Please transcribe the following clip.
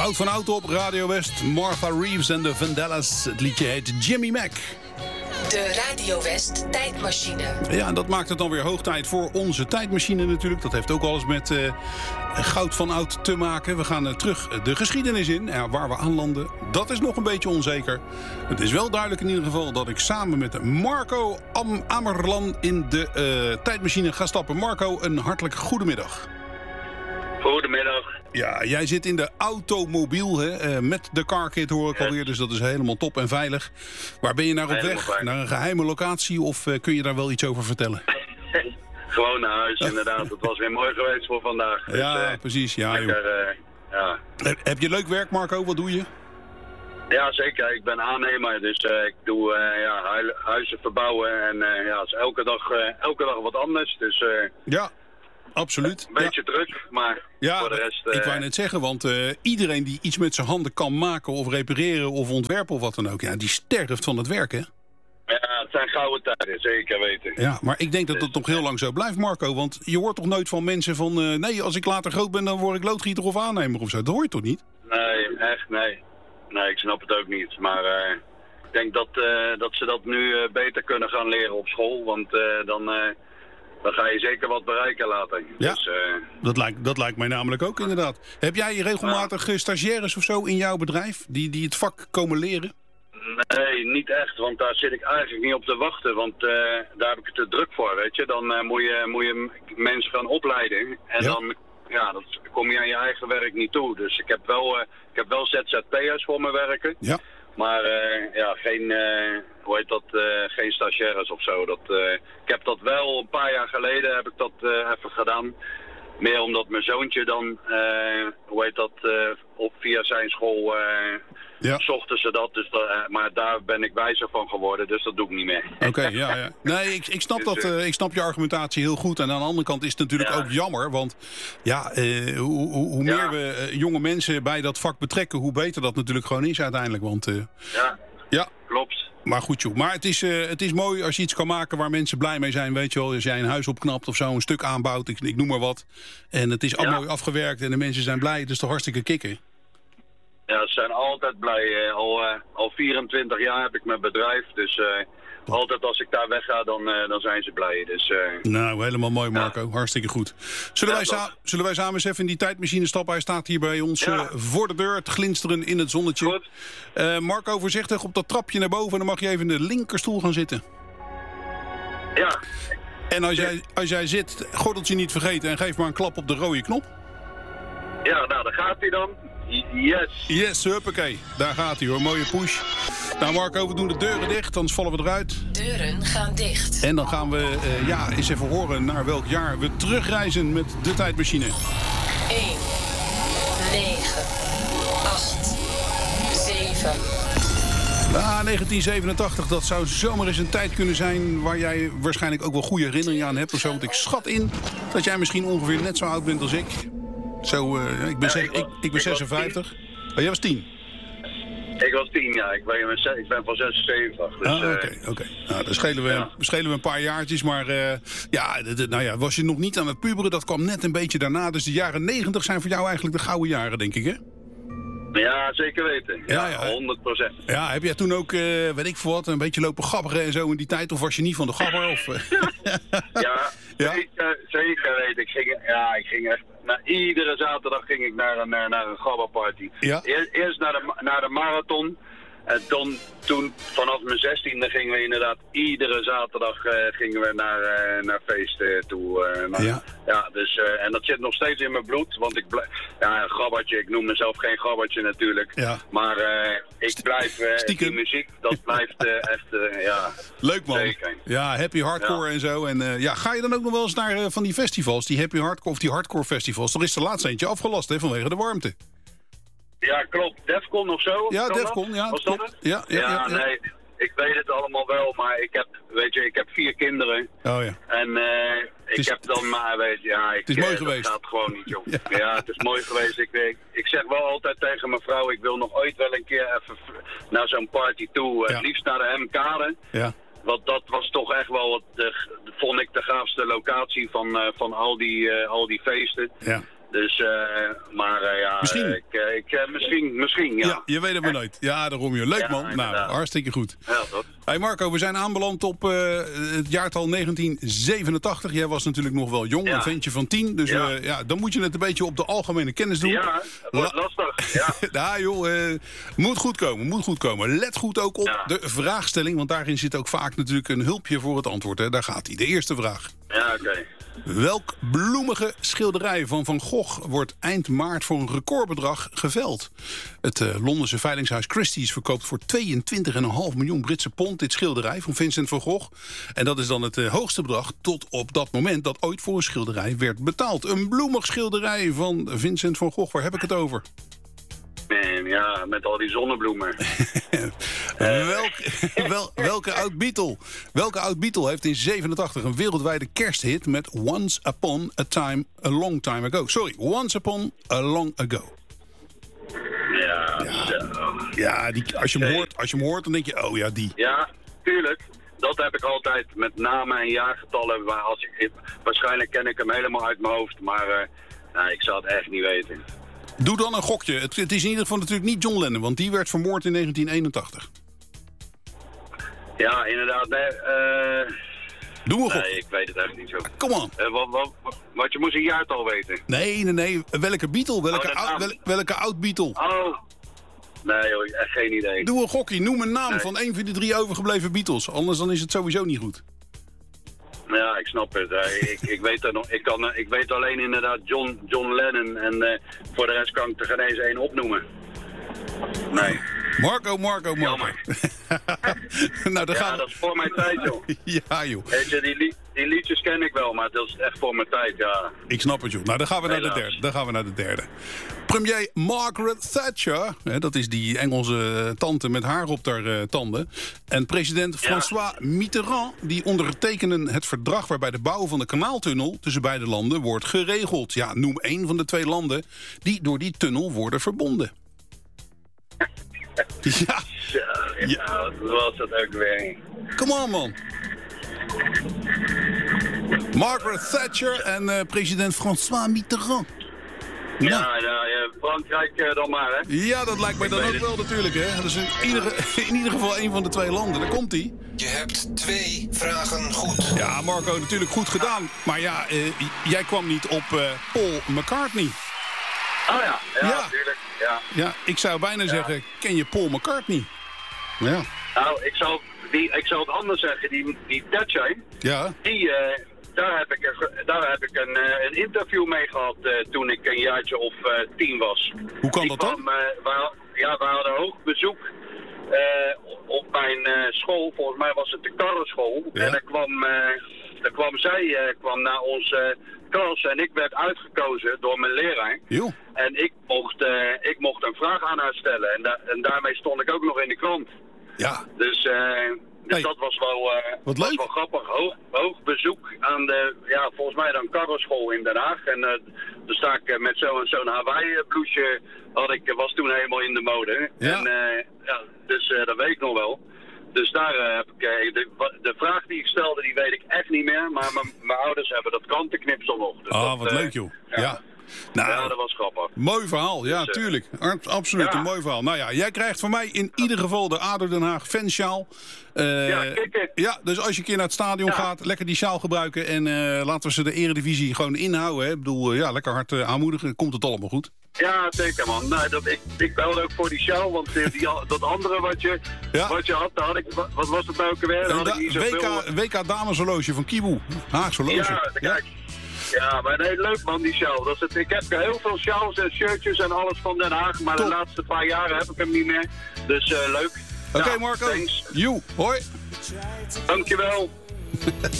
Goud van Oud op Radio West, Martha Reeves en de Vandellas. Het liedje heet Jimmy Mac. De Radio West tijdmachine. Ja, en dat maakt het dan weer hoog tijd voor onze tijdmachine natuurlijk. Dat heeft ook alles met Goud van Oud te maken. We gaan terug de geschiedenis in. Ja, waar we aanlanden, dat is nog een beetje onzeker. Het is wel duidelijk in ieder geval dat ik samen met Marco Amerlan in de tijdmachine ga stappen. Marco, een hartelijk goedemiddag. Goedemiddag. Ja, jij zit in de automobiel, hè? Met de carkit hoor ik alweer, dus dat is helemaal top en veilig. Waar ben je naar op weg? Naar een geheime locatie of kun je daar wel iets over vertellen? Gewoon naar huis, inderdaad. Het was weer mooi geweest voor vandaag. Dus, ja, precies. Ja, lekker, ja. Heb je leuk werk, Marco? Wat doe je? Ja, zeker. Ik ben aannemer, dus ik doe huizen verbouwen en het is elke dag wat anders. Dus, ja. Absoluut. Een beetje druk, maar voor de rest... ik wou net zeggen, want iedereen die iets met zijn handen kan maken of repareren of ontwerpen of wat dan ook, ja, die sterft van het werk, hè? Ja, het zijn gouden tijden, zeker weten. Ja, maar ik denk dat het nog heel lang zo blijft, Marco, want je hoort toch nooit van mensen van, nee, als ik later groot ben, dan word ik loodgieter of aannemer of zo. Dat hoor je toch niet? Nee, echt, nee. Nee, ik snap het ook niet, maar ik denk dat ze dat nu beter kunnen gaan leren op school, want dan ga je zeker wat bereiken later. Ja, dus, dat lijkt mij namelijk ook inderdaad. Heb jij regelmatig stagiaires of zo in jouw bedrijf die het vak komen leren? Nee, niet echt, want daar zit ik eigenlijk niet op te wachten, want daar heb ik het te druk voor, weet je. Dan moet je mensen gaan opleiden en dan kom je aan je eigen werk niet toe. Dus ik heb wel ZZP'ers voor me werken. Ja. Maar geen stagiaires of zo. Ik heb dat wel een paar jaar geleden heb ik dat even gedaan. Meer omdat mijn zoontje dan, via zijn school zochten ze dat. Dus maar daar ben ik wijzer van geworden, dus dat doe ik niet meer. Oké, ja. Nee, ik snap dat. Ik snap je argumentatie heel goed. En aan de andere kant is het natuurlijk ook jammer. Want hoe meer we jonge mensen bij dat vak betrekken, hoe beter dat natuurlijk gewoon is uiteindelijk. Want, ja, klopt. Maar goed joh, maar het is mooi als je iets kan maken waar mensen blij mee zijn, weet je wel. Als jij een huis opknapt of zo, een stuk aanbouwt, ik noem maar wat. En het is mooi afgewerkt en de mensen zijn blij, het is toch hartstikke kicken. Ja, ze zijn altijd blij. Al 24 jaar heb ik mijn bedrijf, dus altijd als ik daar wegga, dan zijn ze blij. Dus, nou, helemaal mooi Marco, hartstikke goed. Zullen wij samen eens even in die tijdmachine stappen? Hij staat hier bij ons voor de deur, te glinsteren in het zonnetje. Goed. Marco, voorzichtig op dat trapje naar boven en dan mag je even in de linkerstoel gaan zitten. Ja. En als jij zit, gordeltje niet vergeten en geef maar een klap op de rode knop. Ja, nou, daar gaat hij dan. Yes, huppakee. Daar gaat hij hoor, mooie push. Nou Marco, we doen de deuren dicht, anders vallen we eruit. Deuren gaan dicht. En dan gaan we eens even horen naar welk jaar we terugreizen met de tijdmachine. 1, 9, 8, 7... 1987, dat zou zomaar eens een tijd kunnen zijn waar jij waarschijnlijk ook wel goede herinneringen aan hebt of zo. Want ik schat in dat jij misschien ongeveer net zo oud bent als ik. Zo, ik ben 56. Oh, jij was 10? Ik was 10, ja. Ik ben van 76. Dus, Oké. Nou, dan schelen we een paar jaartjes. Maar was je nog niet aan het puberen? Dat kwam net een beetje daarna. Dus de jaren 90 zijn voor jou eigenlijk de gouden jaren, denk ik, hè? Ja, zeker weten. Ja, 100%. Ja, heb jij toen ook, weet ik veel wat, een beetje lopen gabberen en zo in die tijd? Of was je niet van de gabber? Of? Zeker weten. Ik ging echt... iedere zaterdag ging ik naar een gabberparty. Ja? Eerst naar de marathon. En toen vanaf mijn 16e gingen we inderdaad iedere zaterdag gingen we naar feesten toe. En dat zit nog steeds in mijn bloed. Want een gabbertje, ik noem mezelf geen gabbertje natuurlijk. Ja. Maar ik blijf, die muziek, dat blijft echt, leuk man. Zeker. Ja, happy hardcore en zo. En ga je dan ook nog wel eens naar van die festivals, die happy hardcore of die hardcore festivals? Er is de laatste eentje afgelast vanwege de warmte. Ja, klopt. Defcon of zo? Ja, Defcon, ja. Was dat het? Ja. Nee, ik weet het allemaal wel, maar ik heb 4 kinderen. Oh ja. En ik heb dan maar, het is mooi geweest. Dat gaat gewoon niet, joh. Ja, het is mooi geweest. Ik zeg wel altijd tegen mijn vrouw, ik wil nog ooit wel een keer even naar zo'n party toe. Het liefst naar de Mkade. Ja. Want dat was toch echt wel, vond ik de gaafste locatie van al die feesten. Ja. Dus, Misschien, ja. Ja, je weet het maar nooit. Ja, daarom je. Leuk man. Nou, hartstikke goed. Ja, toch? Hey Marco, we zijn aanbeland op het jaartal 1987. Jij was natuurlijk nog wel jong, een ventje van 10. Dus dan moet je het een beetje op de algemene kennis doen. Ja, dat wordt lastig. Ja. Ja joh, moet goed komen. Let goed ook op de vraagstelling, want daarin zit ook vaak natuurlijk een hulpje voor het antwoord. Hè. Daar gaat hij. De eerste vraag. Ja, oké. Welk bloemige schilderij van Van Gogh wordt eind maart voor een recordbedrag geveld? Het Londense veilingshuis Christie's verkoopt voor 22,5 miljoen Britse pond dit schilderij van Vincent van Gogh. En dat is dan het hoogste bedrag tot op dat moment dat ooit voor een schilderij werd betaald. Een bloemig schilderij van Vincent van Gogh, waar heb ik het over? Man, ja, met al die zonnebloemen. Welke oud-Beatle heeft in 87 een wereldwijde kersthit met Once Upon a Time a Long Time Ago? Sorry, Once Upon a Long Ago. Ja, als je hem hoort, dan denk je, oh ja, die. Ja, tuurlijk. Dat heb ik altijd met namen en jaargetallen. Waarschijnlijk ken ik hem helemaal uit mijn hoofd, maar ik zou het echt niet weten. Doe dan een gokje. Het is in ieder geval natuurlijk niet John Lennon, want die werd vermoord in 1981. Ja, inderdaad. Doe een gokje. Nee, ik weet het echt niet zo. Come on. Wat je moest een jaartal weten. Nee. Welke Beatle? Welke oud-Beatle? Oh. Nee joh, echt geen idee. Doe een gokje. Noem een naam van een van die 3 overgebleven Beatles. Anders dan is het sowieso niet goed. Ja, ik snap het. Ik weet alleen inderdaad John Lennon en voor de rest kan ik er geen eens één opnoemen. Nee. Marco. Nou, dat is voor mijn tijd, joh. Ja, joh. Weet je, die liedjes ken ik wel, maar dat is echt voor mijn tijd, ja. Ik snap het, joh. Nou, dan gaan we naar de derde. Premier Margaret Thatcher, dat is die Engelse tante met haar op haar tanden. En president François Mitterrand, die ondertekenen het verdrag waarbij de bouw van de kanaaltunnel tussen beide landen wordt geregeld. Ja, noem één van de 2 landen die door die tunnel worden verbonden. Ja, wat was dat ook weer? Come on, man. Margaret Thatcher en president François Mitterrand. Ja, Frankrijk dan maar, hè? Ja, dat lijkt mij dan ook wel natuurlijk, hè. Dat is in ieder geval één van de 2 landen. Daar komt-ie. Je hebt 2 vragen goed. Ja, Marco, natuurlijk goed gedaan. Maar ja, jij kwam niet op Paul McCartney. Oh ja, natuurlijk. Ja, ik zou bijna zeggen, ken je Paul McCartney? Ja. Nou, ik zou het anders zeggen. Die Thatcher, daar heb ik een interview mee gehad toen ik een jaartje of 10 was. Hoe kan dat dan? We hadden hoog bezoek op mijn school. Volgens mij was het de karrenschool. Ja. En dan kwam zij naar onze klas en ik werd uitgekozen door mijn leraar. Jo. En ik mocht een vraag aan haar stellen. En daarmee stond ik ook nog in de krant. Ja. Dus dat was wel grappig. Hoog bezoek aan de, volgens mij dan karrenschool in Den Haag. En dan sta ik met zo'n Hawaii blouseje, was toen helemaal in de mode. Ja. En dus dat weet ik nog wel. Dus daar heb ik, de vraag die ik stelde, die weet ik echt niet meer. Maar mijn ouders hebben dat krantenknipsel nog. Dus wat leuk joh. Ja. Nou, dat was grappig. Mooi verhaal, ja, tuurlijk. Absoluut, een mooi verhaal. Nou ja, jij krijgt van mij in ieder geval de ADO Den Haag fansjaal. Ja, dus als je een keer naar het stadion gaat, lekker die sjaal gebruiken. En laten we ze de eredivisie gewoon inhouden. Hè. Ik bedoel, lekker hard aanmoedigen. Komt het allemaal goed. Ja, zeker man. Nou, ik belde ook voor die sjaal, want dat andere wat je had, daar had ik, wat was het nou ook weer? WK dameshorloge van Kibu. Haagse horloge. Kijk. Ja, maar nee, leuk man, die sjaal. Ik heb heel veel sjaals en shirtjes en alles van Den Haag, maar de laatste paar jaren heb ik hem niet meer. Dus leuk. Oké, Marco. Thanks. Hoi. Dankjewel.